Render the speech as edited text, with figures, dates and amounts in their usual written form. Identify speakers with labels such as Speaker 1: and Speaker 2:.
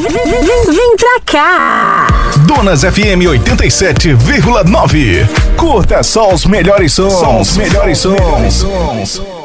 Speaker 1: Vem pra cá.
Speaker 2: Donas FM 87,9. Curta só os melhores sons.